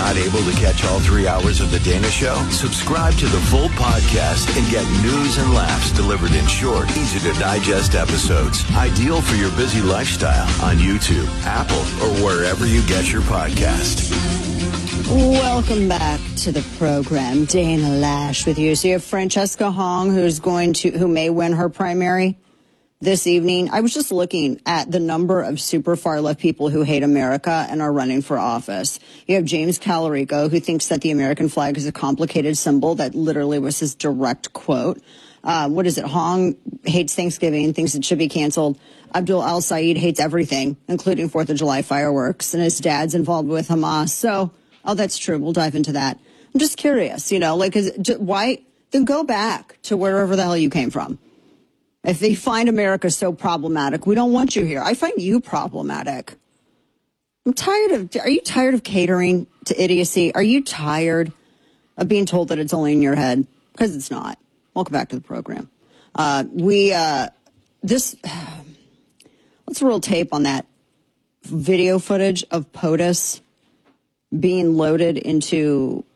Not able to catch all 3 hours of The Dana Show? Subscribe to the full podcast and get news and laughs delivered in short, easy-to-digest episodes. Ideal for your busy lifestyle on YouTube, Apple, or wherever you get your podcast. Welcome back to the program. Dana Loesch with you. So you have Francesca Hong, who may win her primary this evening. I was just looking at the number of super far left people who hate America and are running for office. You have James Calorico, who thinks that the American flag is a complicated symbol. That literally was his direct quote. What is it? Hong hates Thanksgiving, thinks it should be canceled. Abdul Al-Said hates everything, including 4th of July fireworks, and his dad's involved with Hamas. So, oh, that's true. We'll dive into that. I'm just curious, why? Then go back to wherever the hell you came from. If they find America so problematic, we don't want you here. I find you problematic. Are you tired of catering to idiocy? Are you tired of being told that it's only in your head? Because it's not. Welcome back to the program. Let's roll tape on that video footage of POTUS being loaded into,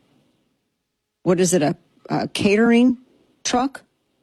a catering truck?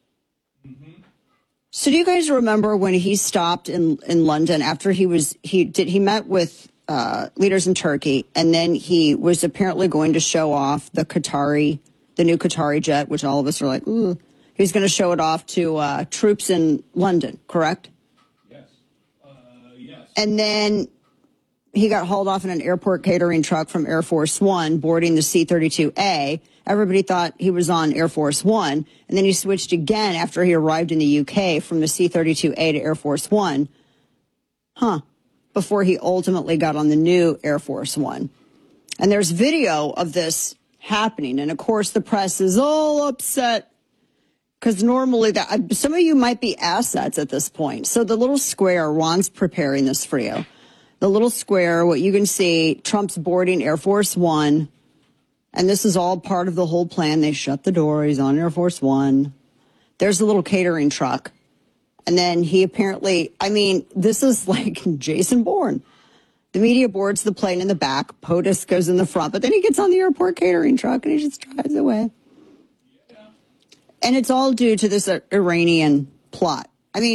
So do you guys remember when he stopped in London after he met with leaders in Turkey, and then he was apparently going to show off the new Qatari jet, which all of us are like, ooh. He was going to show it off to troops in London, correct? Yes. Yes. And then he got hauled off in an airport catering truck from Air Force One, boarding the C-32A. Everybody thought he was on Air Force One, and then he switched again after he arrived in the UK from the C-32A to Air Force One. Before he ultimately got on the new Air Force One. And there's video of this happening, and of course the press is all upset because normally some of you might be assets at this point. So the little square, Ron's preparing this for you. The little square, what you can see, Trump's boarding Air Force One. And this is all part of the whole plan. They shut the door. He's on Air Force One. There's a little catering truck. And then he apparently, this is like Jason Bourne. The media boards the plane in the back. POTUS goes in the front. But then he gets on the airport catering truck and he just drives away. Yeah. And it's all due to this Iranian plot.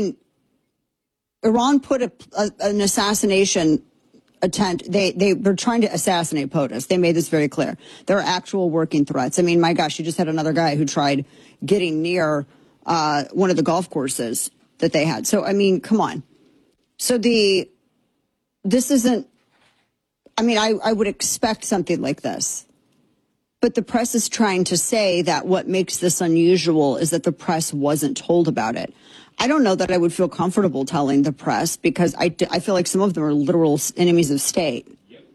Iran put an assassination attempt. They were trying to assassinate POTUS. They made this very clear. There are actual working threats. My gosh, you just had another guy who tried getting near one of the golf courses that they had. So, come on. So this isn't, I would expect something like this. But the press is trying to say that what makes this unusual is that the press wasn't told about it. I don't know that I would feel comfortable telling the press because I feel like some of them are literal enemies of state.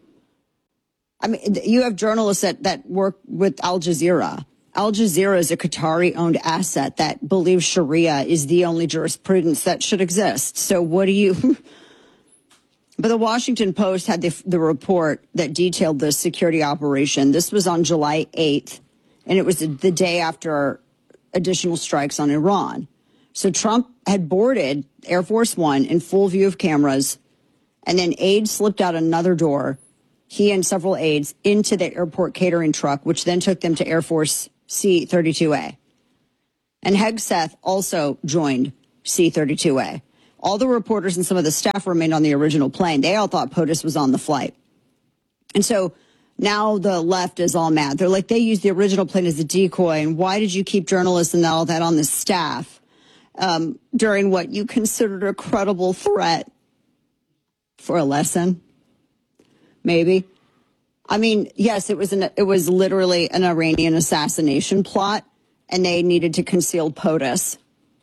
Yep. You have journalists that work with Al Jazeera. Al Jazeera is a Qatari-owned asset that believes Sharia is the only jurisprudence that should exist. So what do you... But the Washington Post had the report that detailed the security operation. This was on July 8th, and it was the day after additional strikes on Iran. So Trump had boarded Air Force One in full view of cameras, and then aides slipped out another door, he and several aides, into the airport catering truck, which then took them to Air Force C-32A. And Hegseth also joined C-32A. All the reporters and some of the staff remained on the original plane. They all thought POTUS was on the flight. And so now the left is all mad. They're like, they used the original plane as a decoy, and why did you keep journalists and all that on the staff during what you considered a credible threat? For a lesson? Maybe. Yes, it was literally an Iranian assassination plot, and they needed to conceal POTUS.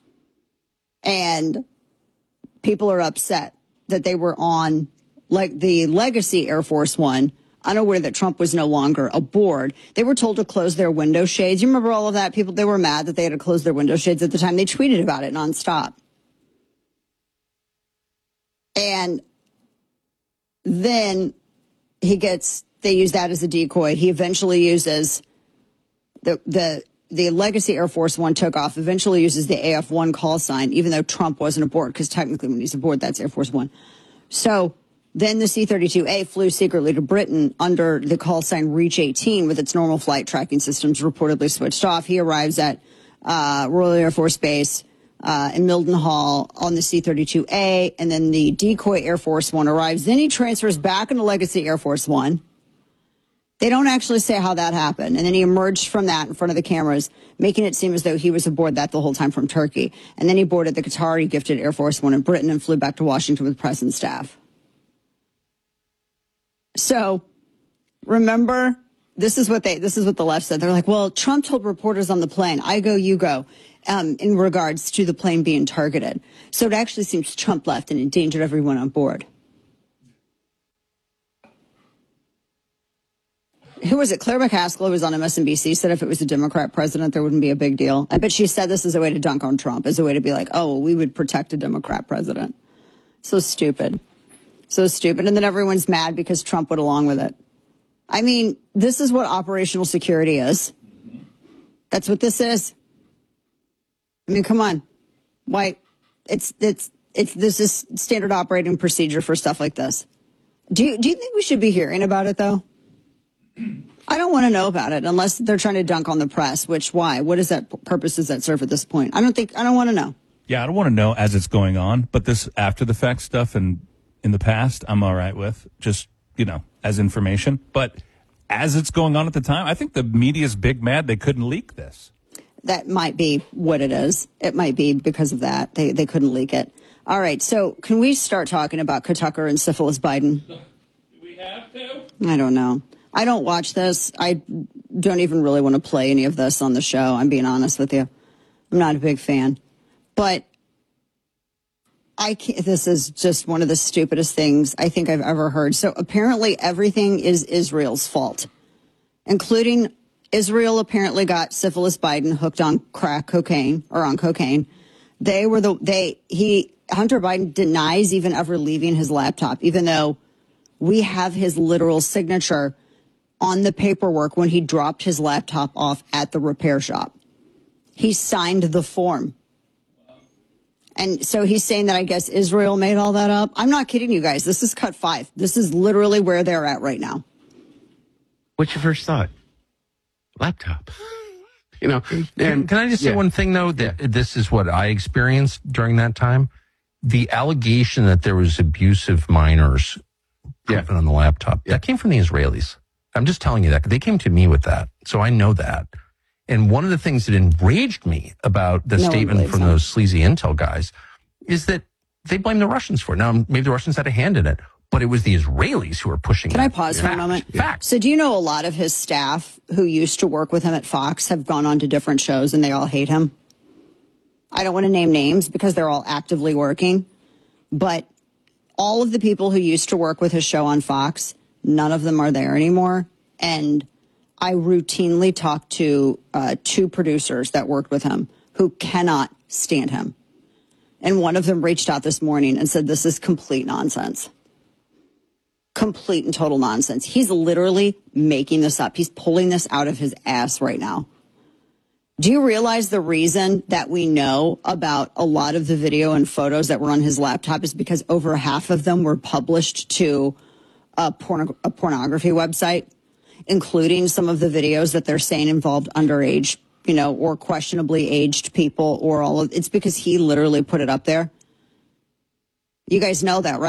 And people are upset that they were on, like, the legacy Air Force One, unaware that Trump was no longer aboard. They were told to close their window shades. You remember all of that? People, they were mad that they had to close their window shades at the time. They tweeted about it nonstop. And then they use that as a decoy. He eventually uses the legacy Air Force One took off, eventually uses the AF-1 call sign, even though Trump wasn't aboard, because technically when he's aboard, that's Air Force One. So Then the C-32A flew secretly to Britain under the call sign Reach 18 with its normal flight tracking systems reportedly switched off. He arrives at Royal Air Force Base in Mildenhall on the C-32A, and then the decoy Air Force One arrives. Then he transfers back into Legacy Air Force One. They don't actually say how that happened. And then he emerged from that in front of the cameras, making it seem as though he was aboard that the whole time from Turkey. And then he boarded the Qatari gifted Air Force One in Britain and flew back to Washington with press and staff. So remember, this is what the left said. They're like, well, Trump told reporters on the plane, I go, you go, in regards to the plane being targeted. So it actually seems Trump left and endangered everyone on board. Who was it? Claire McCaskill was on MSNBC, said if it was a Democrat president, there wouldn't be a big deal. I bet she said this as a way to dunk on Trump, as a way to be like, oh, well, we would protect a Democrat president. So stupid. So stupid. And then everyone's mad because Trump went along with it. I mean, this is what operational security is. That's what this is. I mean, come on. Why? This is standard operating procedure for stuff like this. Do you think we should be hearing about it, though? I don't want to know about it unless they're trying to dunk on the press, which why? What is that purpose does that serve at this point? I don't want to know. Yeah, I don't want to know as it's going on, but this after the fact stuff and in the past, I'm all right with just, as information. But as it's going on at the time, I think the media's big mad they couldn't leak this. That might be what it is. It might be because of that. They couldn't leak it. All right. So can we start talking about Tucker and Syphilis Biden? Do we have to? I don't know. I don't watch this. I don't even really want to play any of this on the show. I'm being honest with you. I'm not a big fan. But this is just one of the stupidest things I think I've ever heard. So apparently everything is Israel's fault, including Israel apparently got Syphilis Biden hooked on crack cocaine or on cocaine. Hunter Biden denies even ever leaving his laptop, even though we have his literal signature on the paperwork when he dropped his laptop off at the repair shop. He signed the form. And so he's saying that I guess Israel made all that up. I'm not kidding you guys. This is cut 5. This is literally where they're at right now. What's your first thought? Laptop. And can I just say one thing, though? That this is what I experienced during that time. The allegation that there was abusive minors on the laptop, that came from the Israelis. I'm just telling you that. They came to me with that, so I know that. And one of the things that enraged me about the statement from those sleazy intel guys is that they blame the Russians for it. Now, maybe the Russians had a hand in it, but it was the Israelis who were pushing it. Can I pause for a moment? Fact. So do you know a lot of his staff who used to work with him at Fox have gone on to different shows and they all hate him? I don't want to name names because they're all actively working, but all of the people who used to work with his show on Fox, none of them are there anymore. And I routinely talk to 2 producers that worked with him who cannot stand him. And one of them reached out this morning and said, this is complete nonsense. Complete and total nonsense. He's literally making this up. He's pulling this out of his ass right now. Do you realize the reason that we know about a lot of the video and photos that were on his laptop is because over half of them were published to a pornography website, including some of the videos that they're saying involved underage, or questionably aged people or all of it's because he literally put it up there. You guys know that, right?